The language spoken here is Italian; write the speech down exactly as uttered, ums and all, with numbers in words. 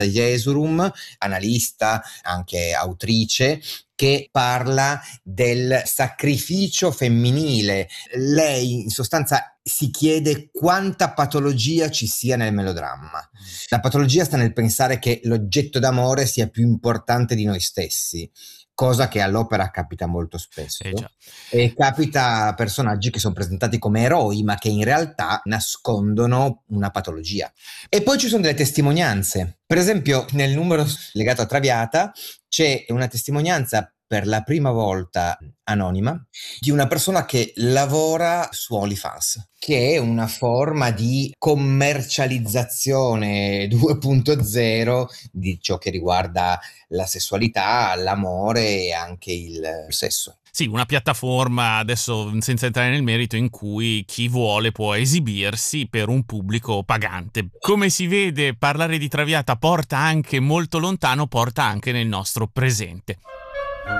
Jesurum, analista, anche autrice, che parla del sacrificio femminile. Lei in sostanza si chiede quanta patologia ci sia nel melodramma. La patologia sta nel pensare che l'oggetto d'amore sia più importante di noi stessi, cosa che all'opera capita molto spesso, eh già. e capita a personaggi che sono presentati come eroi ma che in realtà nascondono una patologia. E poi ci sono delle testimonianze. Per esempio nel numero legato a Traviata c'è una testimonianza per la prima volta anonima di una persona che lavora su OnlyFans, che è una forma di commercializzazione due punto zero di ciò che riguarda la sessualità, l'amore e anche il sesso. Sì, una piattaforma, adesso senza entrare nel merito, in cui chi vuole può esibirsi per un pubblico pagante. Come si vede, parlare di Traviata porta anche molto lontano, porta anche nel nostro presente.